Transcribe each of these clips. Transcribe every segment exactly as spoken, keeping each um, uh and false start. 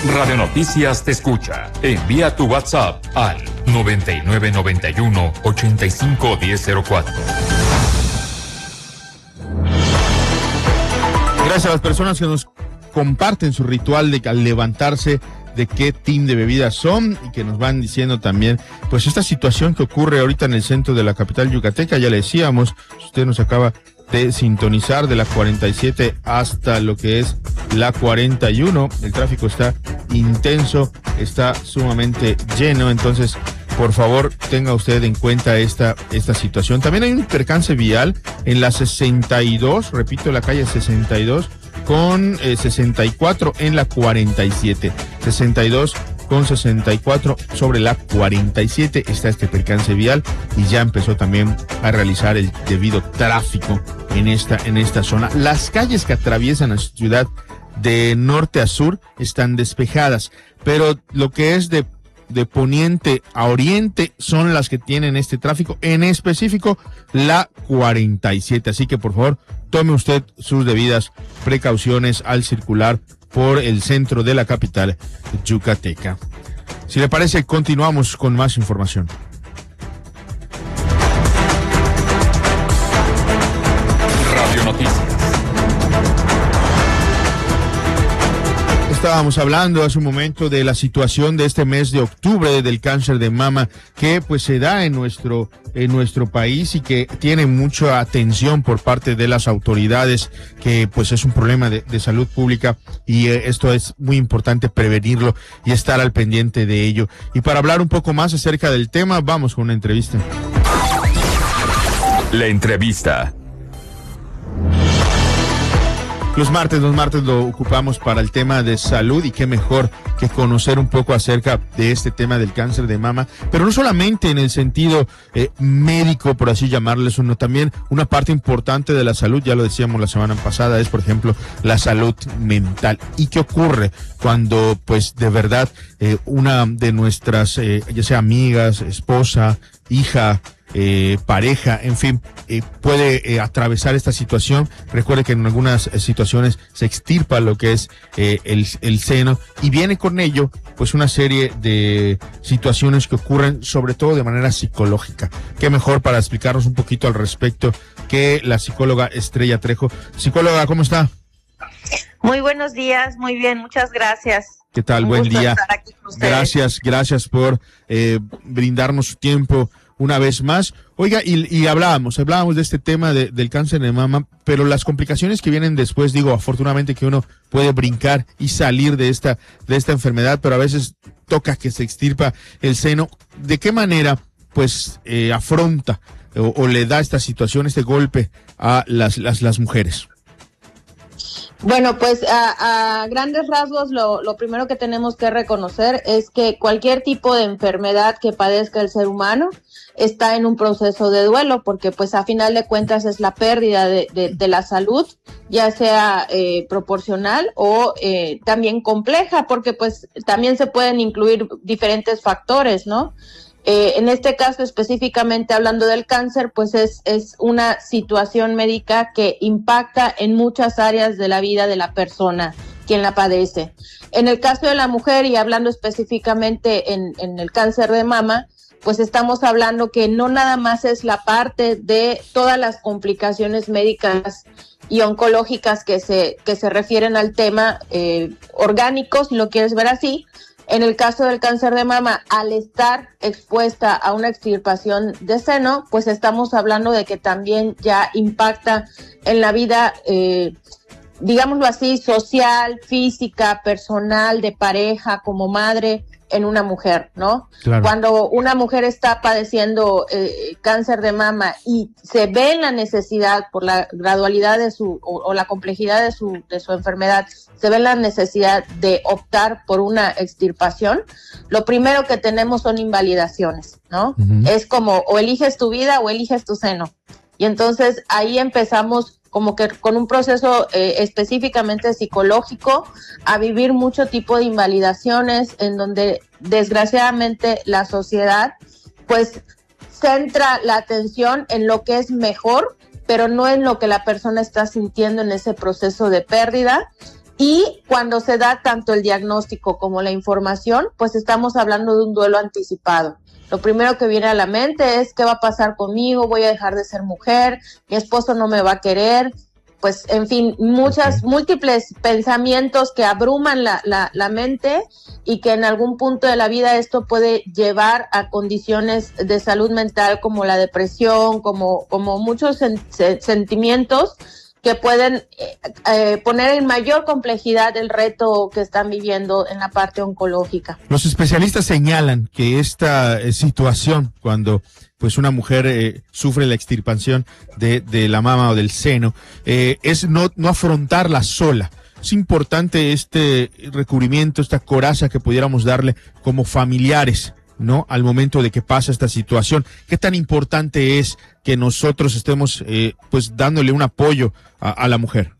Radio Noticias te escucha. Envía tu WhatsApp al noventa y nueve noventa y uno ochenta y cinco diez cero cuatro. Gracias a las personas que nos comparten su ritual de al levantarse, de qué team de bebidas son y que nos van diciendo también, pues esta situación que ocurre ahorita en el centro de la capital yucateca. Ya le decíamos, usted nos acaba de sintonizar, de la cuarenta y siete hasta lo que es la cuarenta y uno, el tráfico está intenso, está sumamente lleno, entonces por favor tenga usted en cuenta esta, esta situación. También hay un percance vial en la sesenta y dos, repito, la calle sesenta y dos con eh, sesenta y cuatro en la cuarenta y siete, sesenta y dos con sesenta y cuatro sobre la cuarenta y siete está este percance vial y ya empezó también a realizar el debido tráfico en esta, en esta zona. Las calles que atraviesan la ciudad de norte a sur están despejadas, pero lo que es de de poniente a oriente son las que tienen este tráfico, en específico la cuarenta y siete, así que por favor tome usted sus debidas precauciones al circular por el centro de la capital yucateca. Si le parece, continuamos con más información. Radio Noticias. Estábamos hablando hace un momento de la situación de este mes de octubre del cáncer de mama que pues se da en nuestro en nuestro país y que tiene mucha atención por parte de las autoridades, que pues es un problema de, de salud pública y eh, esto es muy importante prevenirlo y estar al pendiente de ello. Y para hablar un poco más acerca del tema, vamos con una entrevista. La entrevista. Los martes, los martes lo ocupamos para el tema de salud y qué mejor que conocer un poco acerca de este tema del cáncer de mama, pero no solamente en el sentido eh, médico, por así llamarle, sino también una parte importante de la salud, ya lo decíamos la semana pasada, es por ejemplo la salud mental. ¿Y qué ocurre cuando pues de verdad eh, una de nuestras, eh, ya sea amigas, esposa, hija, Eh, pareja, en fin, eh, puede eh, atravesar esta situación? Recuerde que en algunas eh, situaciones se extirpa lo que es eh, el, el seno y viene con ello pues una serie de situaciones que ocurren sobre todo de manera psicológica. Qué mejor para explicarnos un poquito al respecto que la psicóloga Estrella Trejo. Psicóloga, ¿cómo está? Muy buenos días, muy bien, muchas gracias. ¿Qué tal? Un Buen gusto día. estar aquí con ustedes. Gracias, gracias por eh, brindarnos su tiempo una vez más. Oiga, y, y hablábamos, hablábamos de este tema de, del cáncer de mama, pero las complicaciones que vienen después, digo, afortunadamente que uno puede brincar y salir de esta, de esta enfermedad, pero a veces toca que se extirpa el seno. ¿De qué manera, pues, eh, afronta o, o le da esta situación, este golpe a las, las, las mujeres? Bueno, pues a, a grandes rasgos lo, lo primero que tenemos que reconocer es que cualquier tipo de enfermedad que padezca el ser humano está en un proceso de duelo, porque pues a final de cuentas es la pérdida de, de, de la salud, ya sea eh, proporcional o eh, también compleja, porque pues también se pueden incluir diferentes factores, ¿no? Eh, en este caso específicamente hablando del cáncer, pues es, es una situación médica que impacta en muchas áreas de la vida de la persona quien la padece. En el caso de la mujer y hablando específicamente en, en el cáncer de mama, pues estamos hablando que no nada más es la parte de todas las complicaciones médicas y oncológicas que se, que se refieren al tema eh, orgánicos, si lo quieres ver así. En el caso del cáncer de mama, al estar expuesta a una extirpación de seno, pues estamos hablando de que también ya impacta en la vida, eh, digámoslo así, social, física, personal, de pareja, como madre, en una mujer, ¿no? Claro. Cuando una mujer está padeciendo eh, cáncer de mama y se ve en la necesidad por la gradualidad de su o, o la complejidad de su de su enfermedad, se ve en la necesidad de optar por una extirpación, lo primero que tenemos son invalidaciones, ¿no? Uh-huh. Es como o eliges tu vida o eliges tu seno. Y entonces ahí empezamos como que con un proceso eh, específicamente psicológico, a vivir mucho tipo de invalidaciones en donde desgraciadamente la sociedad pues centra la atención en lo que es mejor, pero no en lo que la persona está sintiendo en ese proceso de pérdida. Y cuando se da tanto el diagnóstico como la información, pues estamos hablando de un duelo anticipado. Lo primero que viene a la mente es ¿qué va a pasar conmigo? ¿Voy a dejar de ser mujer? ¿Mi esposo no me va a querer? Pues, en fin, muchas, okay. múltiples pensamientos que abruman la, la, la mente y que en algún punto de la vida esto puede llevar a condiciones de salud mental como la depresión, como, como muchos sen- sentimientos que pueden eh, eh, poner en mayor complejidad el reto que están viviendo en la parte oncológica. Los especialistas señalan que esta eh, situación, cuando pues una mujer eh, sufre la extirpación de, de la mama o del seno, eh, es no, no afrontarla sola. Es importante este recubrimiento, esta coraza que pudiéramos darle como familiares, ¿no? Al momento de que pasa esta situación. ¿Qué tan importante es que nosotros estemos eh, pues dándole un apoyo a, a la mujer?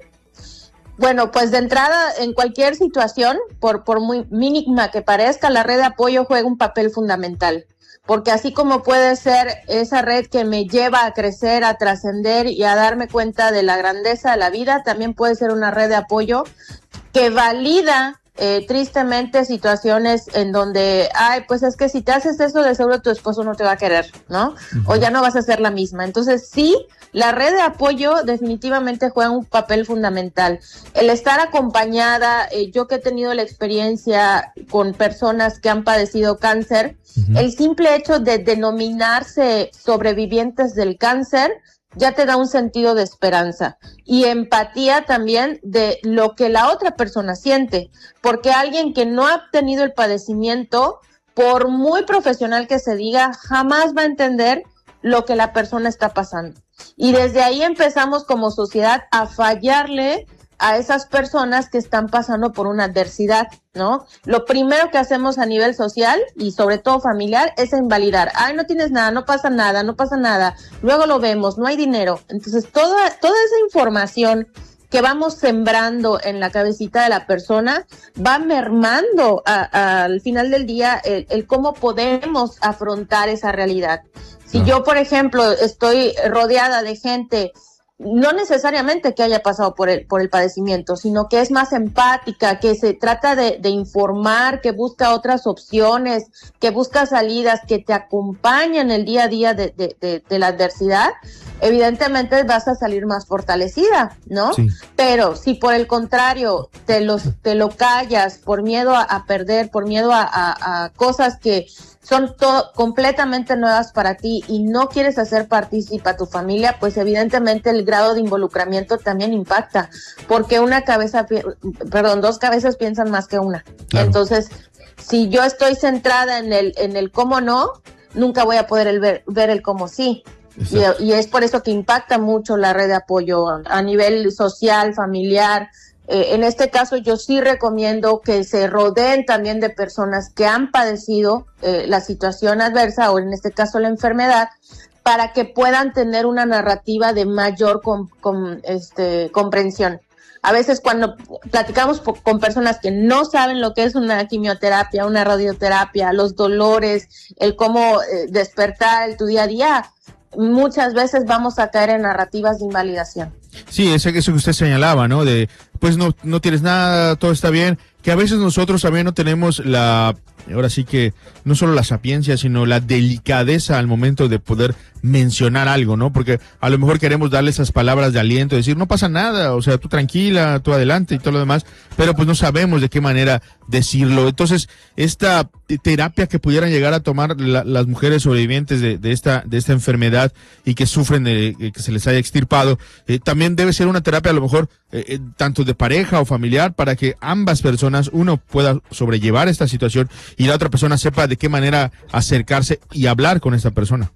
Bueno, pues de entrada, en cualquier situación, por, por muy mínima que parezca, la red de apoyo juega un papel fundamental. Porque así como puede ser esa red que me lleva a crecer, a trascender y a darme cuenta de la grandeza de la vida, también puede ser una red de apoyo que valida Eh, tristemente situaciones en donde, ay, pues es que si te haces eso de seguro tu esposo no te va a querer, ¿no? Uh-huh. O ya no vas a ser la misma. Entonces sí, la red de apoyo definitivamente juega un papel fundamental. El estar acompañada, eh, yo que he tenido la experiencia con personas que han padecido cáncer, uh-huh. el simple hecho de denominarse sobrevivientes del cáncer ya te da un sentido de esperanza y empatía también de lo que la otra persona siente, porque alguien que no ha tenido el padecimiento, por muy profesional que se diga, jamás va a entender lo que la persona está pasando. Y desde ahí empezamos como sociedad a fallarle a esas personas que están pasando por una adversidad, ¿no? Lo primero que hacemos a nivel social y sobre todo familiar es invalidar. Ay, no tienes nada, no pasa nada, no pasa nada. Luego lo vemos, no hay dinero. Entonces, toda, toda esa información que vamos sembrando en la cabecita de la persona va mermando a, a, al final del día el, el cómo podemos afrontar esa realidad. Si yo, por ejemplo, estoy rodeada de gente no necesariamente que haya pasado por el, por el padecimiento, sino que es más empática, que se trata de, de informar, que busca otras opciones, que busca salidas, que te acompañan el día a día de, de, de, de la adversidad, evidentemente vas a salir más fortalecida, ¿no? Sí. Pero si por el contrario te, los, te lo callas por miedo a, a perder, por miedo a, a, a cosas que son to- completamente nuevas para ti y no quieres hacer partícipe a tu familia, pues evidentemente el grado de involucramiento también impacta, porque una cabeza, pi- perdón, dos cabezas piensan más que una. Claro. Entonces, si yo estoy centrada en el en el cómo no, nunca voy a poder el ver, ver el cómo sí. Y, y es por eso que impacta mucho la red de apoyo a, a nivel social, familiar. Eh, en este caso yo sí recomiendo que se rodeen también de personas que han padecido eh, la situación adversa o en este caso la enfermedad, para que puedan tener una narrativa de mayor com, com, este, comprensión. A veces cuando platicamos po- con personas que no saben lo que es una quimioterapia, una radioterapia, los dolores, el cómo eh, despertar en tu día a día, muchas veces vamos a caer en narrativas de invalidación. Sí, eso que usted señalaba, ¿no? De, pues no, no tienes nada, todo está bien, que a veces nosotros también no tenemos la, ahora sí que, no solo la sapiencia, sino la delicadeza al momento de poder mencionar algo, ¿no? Porque a lo mejor queremos darle esas palabras de aliento, decir, no pasa nada, o sea, tú tranquila, tú adelante y todo lo demás, pero pues no sabemos de qué manera decirlo. Entonces, esta terapia que pudieran llegar a tomar la, las mujeres sobrevivientes de, de esta de esta enfermedad y que sufren de, de que se les haya extirpado, eh, también debe ser una terapia a lo mejor eh, eh, tanto de pareja o familiar, para que ambas personas, uno pueda sobrellevar esta situación y la otra persona sepa de qué manera acercarse y hablar con esta persona.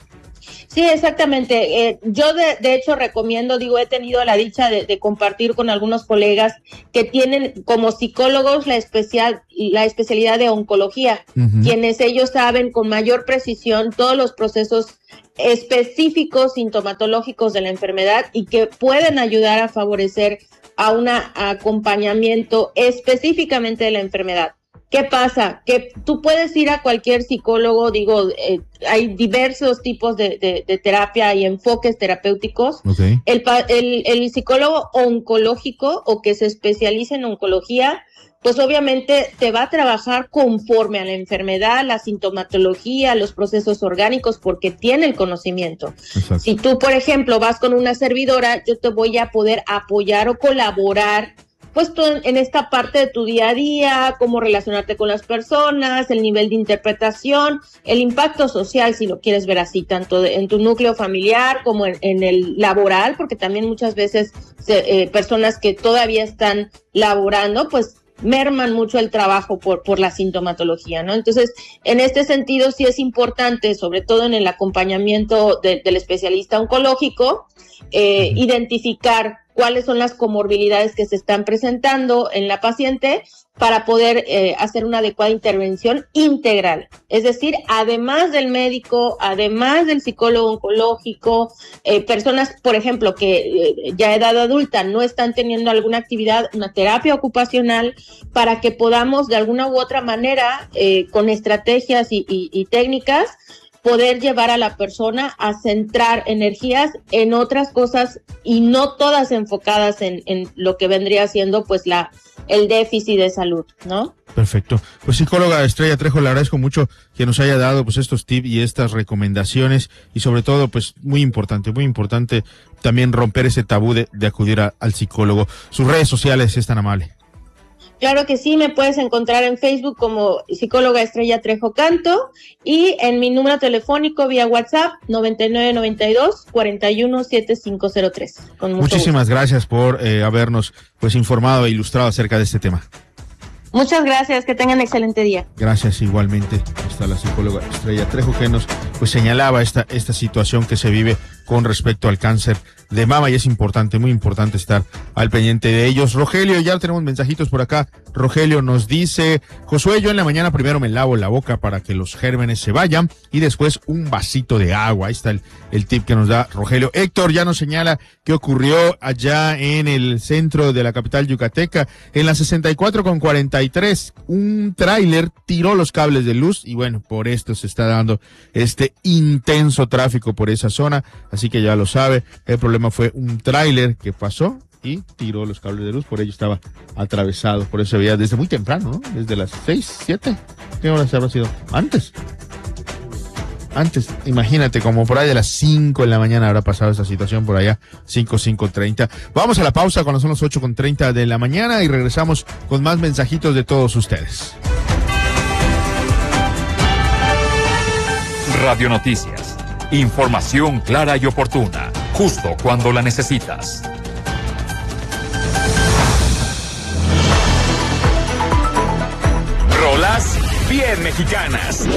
Sí, exactamente. Eh, yo de, de hecho recomiendo, digo, he tenido la dicha de, de compartir con algunos colegas que tienen como psicólogos la especial, la especialidad de oncología, uh-huh. quienes ellos saben con mayor precisión todos los procesos específicos sintomatológicos de la enfermedad y que pueden ayudar a favorecer a un acompañamiento específicamente de la enfermedad. ¿Qué pasa? Que tú puedes ir a cualquier psicólogo, digo, eh, hay diversos tipos de, de, de terapia y enfoques terapéuticos. Okay. El, el, el psicólogo oncológico o que se especializa en oncología, pues obviamente te va a trabajar conforme a la enfermedad, la sintomatología, los procesos orgánicos, porque tiene el conocimiento. Exacto. Si tú, por ejemplo, vas con una servidora, yo te voy a poder apoyar o colaborar pues tú en esta parte de tu día a día, cómo relacionarte con las personas, el nivel de interpretación, el impacto social, si lo quieres ver así, tanto de, en tu núcleo familiar como en, en el laboral, porque también muchas veces se, eh, personas que todavía están laborando, pues merman mucho el trabajo por, por la sintomatología, ¿no? Entonces, en este sentido sí es importante, sobre todo en el acompañamiento de, del especialista oncológico, eh, identificar cuáles son las comorbilidades que se están presentando en la paciente para poder eh, hacer una adecuada intervención integral. Es decir, además del médico, además del psicólogo oncológico, eh, personas, por ejemplo, que eh, ya a edad adulta no están teniendo alguna actividad, una terapia ocupacional, para que podamos de alguna u otra manera, eh, con estrategias y, y, y técnicas, poder llevar a la persona a centrar energías en otras cosas y no todas enfocadas en, en lo que vendría siendo pues la el déficit de salud, ¿no? Perfecto. Pues psicóloga Estrella Trejo, le agradezco mucho que nos haya dado pues estos tips y estas recomendaciones y sobre todo pues muy importante, muy importante también romper ese tabú de, de acudir a, al psicólogo. Sus redes sociales, es tan amable. Claro que sí, me puedes encontrar en Facebook como psicóloga Estrella Trejo Canto y en mi número telefónico vía WhatsApp noventa y nueve noventa y dos cuarenta y uno setenta y cinco cero tres. Con mucho Muchísimas gusto. gracias por eh, habernos pues informado e ilustrado acerca de este tema. Muchas gracias, que tengan excelente día. Gracias igualmente. Está la psicóloga Estrella Trejo que nos pues señalaba esta esta situación que se vive con respecto al cáncer de mama y es importante, muy importante estar al pendiente de ellos. Rogelio, ya tenemos mensajitos por acá. Rogelio nos dice: Josué, yo en la mañana primero me lavo la boca para que los gérmenes se vayan y después un vasito de agua. Ahí está el, el tip que nos da Rogelio. Héctor ya nos señala qué ocurrió allá en el centro de la capital yucateca, en la sesenta y cuatro con cuarenta y tres. Un tráiler tiró los cables de luz y bueno, por esto se está dando este intenso tráfico por esa zona. Así que ya lo sabe, el problema fue un tráiler que pasó y tiró los cables de luz, por ello estaba atravesado, por eso se veía desde muy temprano, ¿no? Desde las seis, siete, ¿qué horas habrá sido? Antes, antes, imagínate, como por ahí de las cinco de la mañana habrá pasado esta situación por allá, cinco, cinco treinta. Vamos a la pausa cuando son las ocho con treinta de la mañana y regresamos con más mensajitos de todos ustedes. Radio Noticias. Información clara y oportuna, justo cuando la necesitas. Rolas bien mexicanas.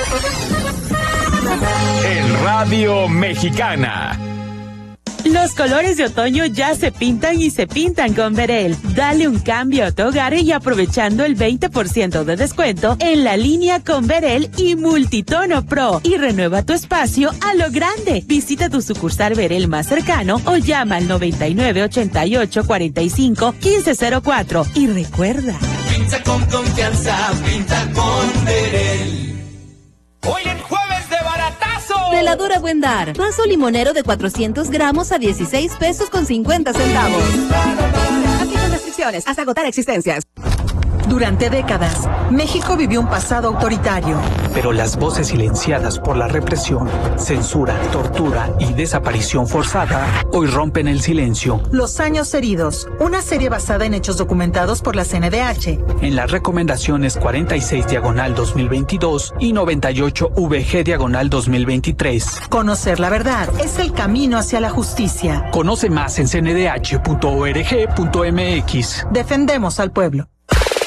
En Radio Mexicana. Los colores de otoño ya se pintan y se pintan con Verel. Dale un cambio a tu hogar y aprovechando el veinte por ciento de descuento en la línea con Verel y Multitono Pro. Y renueva tu espacio a lo grande. Visita tu sucursal Verel más cercano o llama al noventa y nueve ochenta y ocho cuarenta y cinco quince cero cuatro. Y recuerda: pinta con confianza, pinta con Verel. Hoy en jueves de baratazo. Veladora Buen Dar. Vaso limonero de cuatrocientos gramos a dieciséis pesos con cincuenta centavos. Aplican restricciones hasta agotar existencias. Durante décadas, México vivió un pasado autoritario. Pero las voces silenciadas por la represión, censura, tortura y desaparición forzada hoy rompen el silencio. Los años heridos, una serie basada en hechos documentados por la C N D H. En las recomendaciones cuarenta y seis diagonal dos mil veintidós y noventa y ocho V G diagonal dos mil veintitrés. Conocer la verdad es el camino hacia la justicia. Conoce más en c n d h punto org punto m x. Defendemos al pueblo.